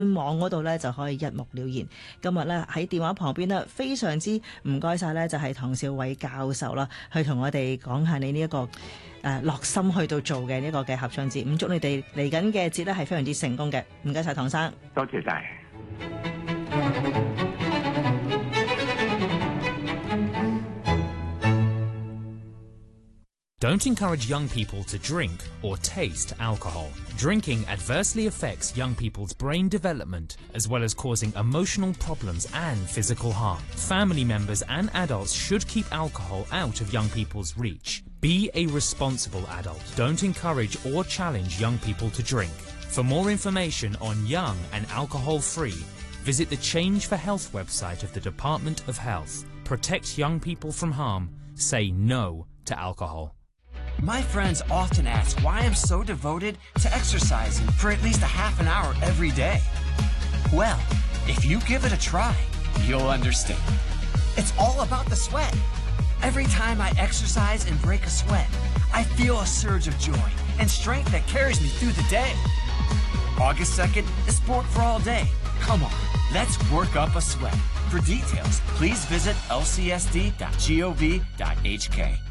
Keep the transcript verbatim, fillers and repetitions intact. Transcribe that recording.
網嗰度咧就可以一目了然。今日咧喺電話旁邊咧，非常之唔該晒咧，就係唐兆偉教授啦，去同我哋講下你呢、這、一個誒、呃、落心去到做嘅呢個嘅合唱節。咁祝你哋嚟緊嘅節咧係非常之成功嘅。唔該晒唐生， 多謝晒。 Don't encourage young people to drink or taste alcohol. Drinking adversely affects young people's brain development, as well as causing emotional problems and physical harm. Family members and adults should keep alcohol out of young people's reach. Be a responsible adult. Don't encourage or challenge young people to drink. For more information on young and alcohol-free, visit the Change for Health website of the Department of Health. Protect young people from harm. Say no to alcohol. My friends often ask why I'm so devoted to exercising for at least a half an hour every day. Well, if you give it a try, you'll understand. It's all about the sweat. Every time I exercise and break a sweat, I feel a surge of joy and strength that carries me through the day. August second is Sport for All Day. Come on, let's work up a sweat. For details, please visit L C S D dot gov dot H K.